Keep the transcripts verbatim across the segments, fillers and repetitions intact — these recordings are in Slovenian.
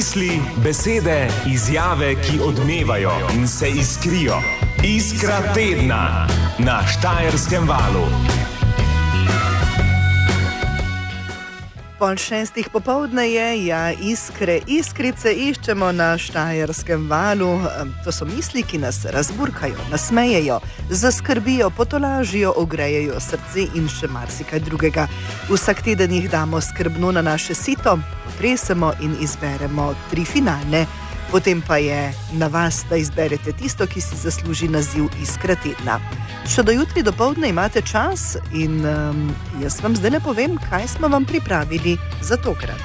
Misli, besede, izjave, ki odmevajo in se iskrijo. Iskra tedna na Štajerskem valu. Pol šestih popoldne je, ja, iskre, iskrice iščemo na Štajerskem valu. To so misli, ki nas razburkajo, nasmejejo, zaskrbijo, potolažijo, ogrejejo srce in še marsikaj drugega. Vsak teden jih damo skrbno na naše sito, potresemo in izberemo tri finalne. Potem pa je na vas, da izberete tisto, ki si zasluži naziv Iskra tedna. Še do jutri dopoldne imate čas in um, jaz vam zdaj ne povem, kaj smo vam pripravili za tokrat.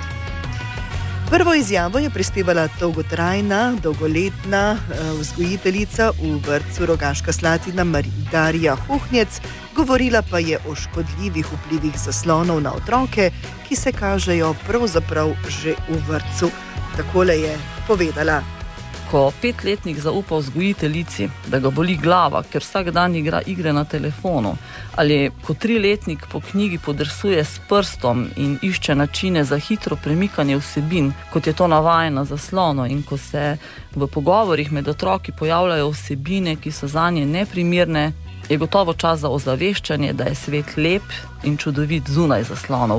Prvo izjavo je prispevala dolgotrajna, dolgoletna uh, vzgojiteljica v vrtcu Rogaška Slatina Darja Huhnjec, govorila pa je o škodljivih vplivih zaslonov na otroke, ki se kažejo pravzaprav že v vrtcu. Takole je povedala. Ko petletnik zaupa vzgojiteljici, da ga boli glava, ker vsak dan igra igre na telefonu, ali ko triletnik po knjigi podrsuje s prstom in išče načine za hitro premikanje vsebin, kot je to navaja na zaslonu, in ko se v pogovorih med otroki pojavljajo vsebine, ki so zanje neprimerne, je gotovo čas za ozaveščanje, da je svet lep in čudovit zunaj zaslonov.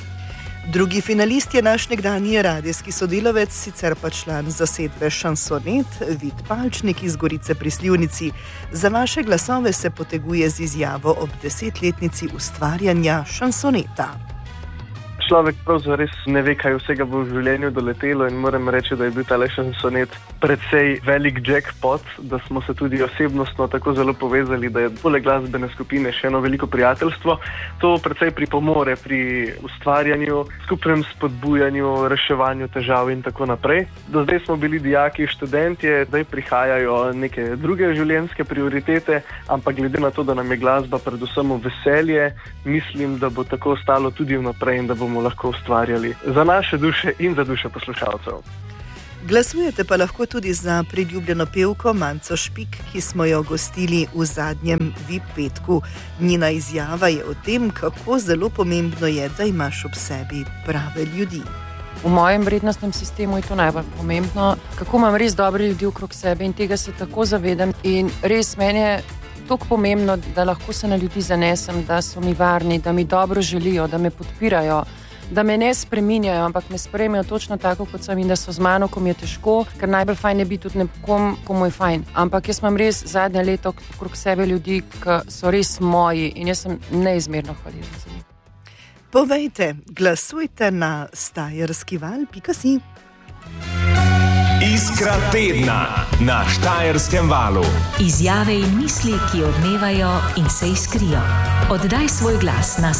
Drugi finalist je naš nekdanji radijski sodelavec, sicer pa član zasedbe Šansonet, Vid Palčnik iz Gorice pri Slivnici. Za vaše glasove se poteguje z izjavo ob desetletnici ustvarjanja šansoneta. Človek pravzaprav res ne ve, kaj vsega bo v življenju doletelo, in moram reči, da je bil tale šansonet precej velik jackpot, da smo se tudi osebnostno tako zelo povezali, da je poleg glasbene skupine še eno veliko prijateljstvo. To precej pripomore pri ustvarjanju, skupnem spodbujanju, reševanju težav in tako naprej. Do zdaj smo bili dijaki, študentje, zdaj prihajajo neke druge življenjske prioritete, ampak glede na to, da nam je glasba predvsem veselje, mislim, da bo tako ostalo tudi vnaprej in da bomo lahko ustvarjali za naše duše in za duše poslušalcev. Glasujete pa lahko tudi za priljubljeno pevko Manco Špik, ki smo jo gostili v zadnjem V I P petku. Njena izjava je o tem, kako zelo pomembno je, da imaš ob sebi prave ljudi. V mojem vrednostnem sistemu je to najbolj pomembno, kako imam res dobre ljudi okrog sebe, in tega se tako zavedam. In res meni je tako pomembno, da lahko se na ljudi zanesem, da so mi varni, da mi dobro želijo, da me podpirajo, da me ne spreminjajo, ampak me sprejmejo točno tako, kot sem, in da so z mano, ko mi je težko, ker najbolj fajn je biti tudi nekom, komu je fajn. Ampak jaz imam res zadnje leto okrog sebe ljudi, ki so res moji, in jaz sem neizmerno hvaležna za njih. Povejte, glasujte na štajerskival pika si. Iskra tedna na Štajerskem valu. Izjave in misli, ki odmevajo in se iskrijo. Oddaj svoj glas na